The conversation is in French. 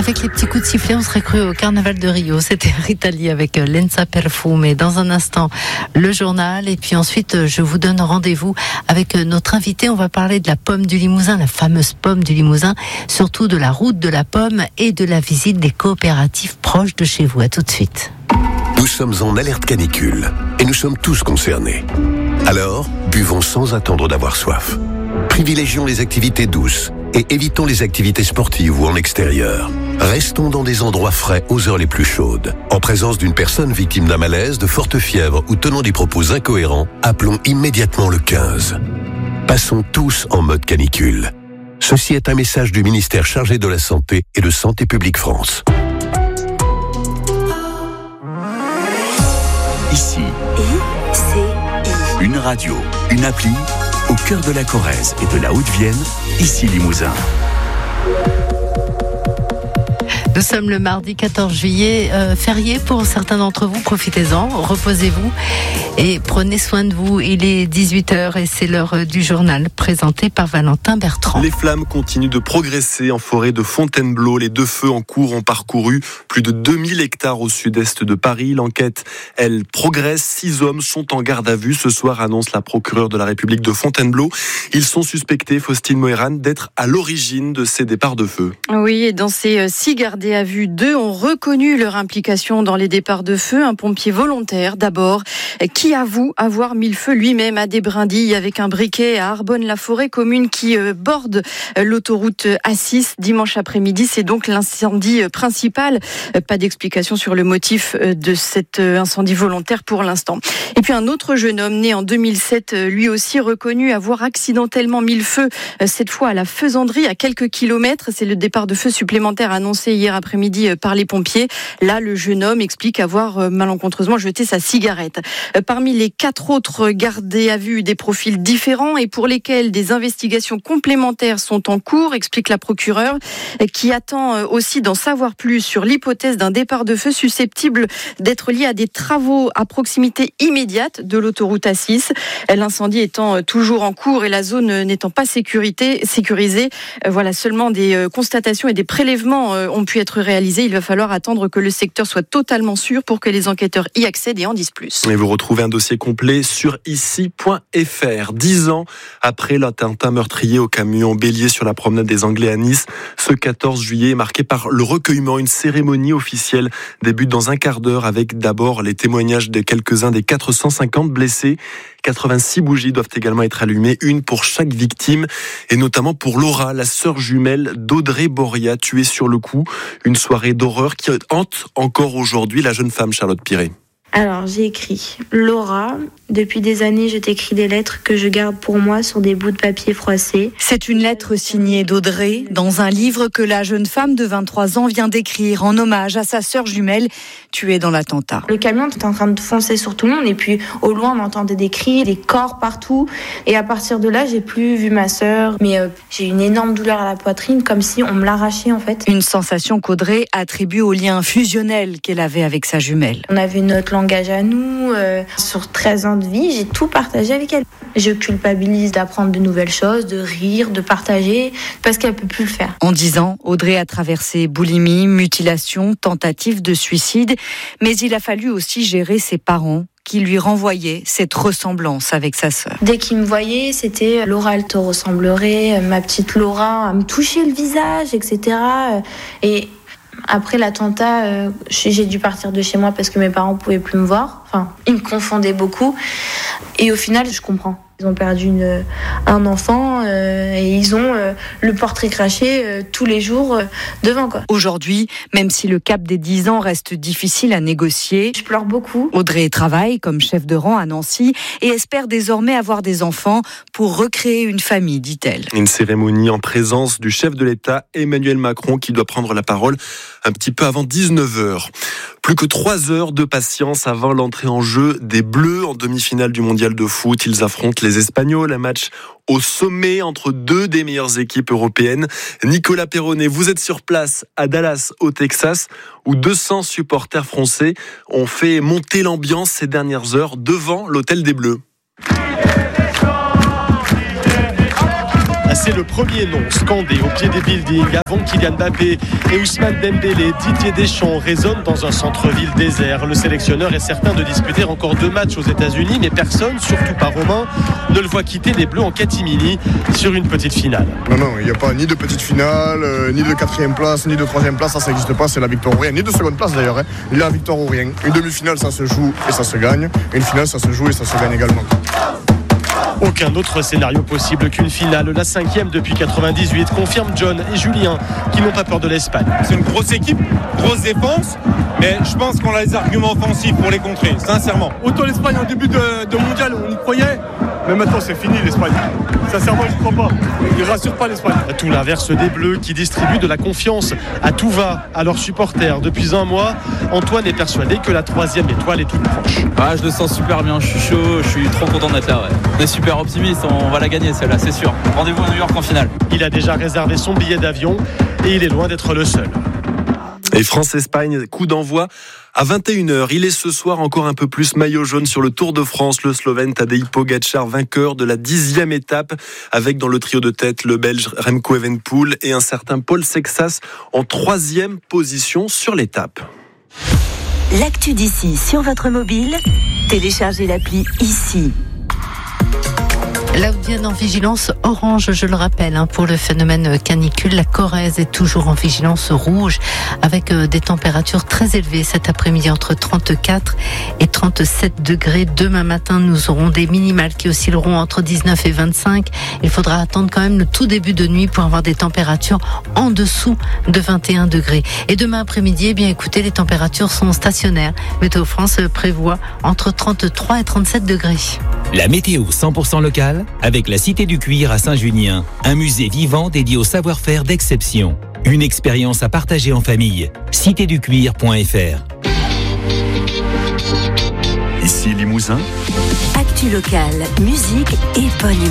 Avec les petits coups de sifflet, on serait cru au carnaval de Rio. C'était Rita Lee avec Lenza Perfume. Et dans un instant, le journal. Et puis ensuite, je vous donne rendez-vous avec notre invité. On va parler de la pomme du Limousin, la fameuse pomme du Limousin, surtout de la route de la pomme et de la visite des coopératives proches de chez vous. À tout de suite. Nous sommes en alerte canicule et nous sommes tous concernés. Alors, buvons sans attendre d'avoir soif. Privilégions les activités douces et évitons les activités sportives ou en extérieur. Restons dans des endroits frais aux heures les plus chaudes. En présence d'une personne victime d'un malaise, de forte fièvre ou tenant des propos incohérents, appelons immédiatement le 15. Passons tous en mode canicule. Ceci est un message du ministère chargé de la Santé et de Santé publique France. Ici, une radio, une appli, au cœur de la Corrèze et de la Haute-Vienne, ici Limousin. Nous sommes le mardi 14 juillet, férié pour certains d'entre vous, profitez-en, reposez-vous et prenez soin de vous. Il est 18h et c'est l'heure du journal présenté par Valentin Bertrand. Les flammes continuent de progresser en forêt de Fontainebleau. Les deux feux en cours ont parcouru plus de 2000 hectares au sud-est de Paris. L'enquête, elle progresse. 6 hommes sont en garde à vue. Ce soir, annonce la procureure de la République de Fontainebleau. Ils sont suspectés, Faustine Moëran, d'être à l'origine de ces départs de feu. Oui, et dans ces 6 gardés à vue, 2 ont reconnu leur implication dans les départs de feu. Un pompier volontaire, d'abord, qui avoue avoir mis le feu lui-même à des brindilles avec un briquet à Arbonne-la-Forêt, commune qui borde l'autoroute A6 dimanche après-midi. C'est donc l'incendie principal. Pas d'explication sur le motif de cet incendie volontaire pour l'instant. Et puis un autre jeune homme né en 2007, lui aussi reconnu avoir accidentellement mis le feu, cette fois à la Faisanderie, à quelques kilomètres. C'est le départ de feu supplémentaire annoncé hier après-midi par les pompiers. Là, le jeune homme explique avoir malencontreusement jeté sa cigarette. Parmi les 4 autres gardés à vue, des profils différents et pour lesquels des investigations complémentaires sont en cours, explique la procureure, qui attend aussi d'en savoir plus sur l'hypothèse d'un départ de feu susceptible d'être lié à des travaux à proximité immédiate de l'autoroute A6. L'incendie étant toujours en cours et la zone n'étant pas sécurisée, voilà, seulement des constatations et des prélèvements ont pu être réalisés. Il va falloir attendre que le secteur soit totalement sûr pour que les enquêteurs y accèdent et en disent plus. Et vous retrouvez un dossier complet sur ici.fr. 10 ans après l'attentat meurtrier au camion bélier sur la promenade des Anglais à Nice, ce 14 juillet est marqué par le recueillement. Une cérémonie officielle débute dans un quart d'heure avec d'abord les témoignages de quelques-uns des 450 blessés. 86 bougies doivent également être allumées, une pour chaque victime, et notamment pour Laura, la sœur jumelle d'Audrey Boria, tuée sur le coup. Une soirée d'horreur qui hante encore aujourd'hui la jeune femme Charlotte Piré. Alors, j'ai écrit Laura. Depuis des années, je t'écris des lettres que je garde pour moi sur des bouts de papier froissés. C'est une lettre signée d'Audrey dans un livre que la jeune femme de 23 ans vient d'écrire en hommage à sa sœur jumelle tuée dans l'attentat. Le camion était en train de foncer sur tout le monde et puis au loin, on entendait des cris, des corps partout. Et à partir de là, j'ai plus vu ma sœur. Mais j'ai eu une énorme douleur à la poitrine, comme si on me l'arrachait en fait. Une sensation qu'Audrey attribue au lien fusionnel qu'elle avait avec sa jumelle. On avait notre langage à nous. Sur 13 ans de vie, j'ai tout partagé avec elle. Je culpabilise d'apprendre de nouvelles choses, de rire, de partager, parce qu'elle peut plus le faire. En 10 ans, Audrey a traversé boulimie, mutilation, tentative de suicide, mais il a fallu aussi gérer ses parents qui lui renvoyaient cette ressemblance avec sa sœur. Dès qu'il me voyait, c'était Laura, elle te ressemblerait, ma petite Laura, à me toucher le visage, etc. Et après l'attentat, j'ai dû partir de chez moi parce que mes parents pouvaient plus me voir. Enfin, ils me confondaient beaucoup. Et au final, je comprends. Ils ont perdu un enfant et ils ont le portrait craché tous les jours devant, quoi. Aujourd'hui, même si le cap des 10 ans reste difficile à négocier, je pleure beaucoup. Audrey travaille comme chef de rang à Nancy et espère désormais avoir des enfants pour recréer une famille, dit-elle. Une cérémonie en présence du chef de l'État, Emmanuel Macron, qui doit prendre la parole un petit peu avant 19h. Plus que 3 heures de patience avant l'entrée en jeu des Bleus en demi-finale du mondial de foot. Ils affrontent les Espagnols, un match au sommet entre 2 des meilleures équipes européennes. Nicolas Perronnet, vous êtes sur place à Dallas, au Texas, où 200 supporters français ont fait monter l'ambiance ces dernières heures devant l'hôtel des Bleus. C'est le premier nom scandé au pied des buildings avant Kylian Mbappé et Ousmane Dembélé. Didier Deschamps résonne dans un centre-ville désert. Le sélectionneur est certain de disputer encore 2 matchs aux États-Unis, mais personne, surtout pas Romain, ne le voit quitter les Bleus en catimini sur une petite finale. Non, il n'y a pas ni de petite finale, ni de 4e place, ni de 3e place, ça n'existe pas, c'est la victoire ou rien, ni de 2e place d'ailleurs, la victoire ou rien. Une demi-finale, ça se joue et ça se gagne. Une finale, ça se joue et ça se gagne également. Aucun autre scénario possible qu'une finale, la 5e depuis 98, confirme John et Julien qui n'ont pas peur de l'Espagne. C'est une grosse équipe, grosse défense, mais je pense qu'on a les arguments offensifs pour les contrer, sincèrement. Autant l'Espagne en début de mondial, on y croyait, mais maintenant c'est fini l'Espagne. Sincèrement, je ne crois pas. Ils ne rassurent pas l'Espagne. Tout l'inverse des Bleus qui distribuent de la confiance à tout va à leurs supporters. Depuis un mois, Antoine est persuadé que la 3e étoile est toute proche. Je le sens super bien, je suis chaud, je suis trop content d'être là. Ouais. On est super optimiste, on va la gagner celle-là, c'est sûr. Rendez-vous à New York en finale. Il a déjà réservé son billet d'avion et il est loin d'être le seul. Et France-Espagne, coup d'envoi à 21h. Il est ce soir encore un peu plus maillot jaune sur le Tour de France. Le Slovène Tadej Pogačar, vainqueur de la 10e étape, avec dans le trio de tête le Belge Remco Evenepoel et un certain Paul Sexas en 3e position sur l'étape. L'actu d'ici sur votre mobile, téléchargez l'appli ici. La Haute-Vienne en vigilance orange, je le rappelle, pour le phénomène canicule. La Corrèze est toujours en vigilance rouge avec des températures très élevées cet après-midi entre 34 et 37 degrés. Demain matin, nous aurons des minimales qui oscilleront entre 19 et 25. Il faudra attendre quand même le tout début de nuit pour avoir des températures en dessous de 21 degrés. Et demain après-midi, écoutez, les températures sont stationnaires. Météo France prévoit entre 33 et 37 degrés. La météo 100% locale avec la Cité du Cuir à Saint-Junien, un musée vivant dédié au savoir-faire d'exception. Une expérience à partager en famille. citéducuir.fr. Ici Limousin. Actu locale, musique et bonne humeur.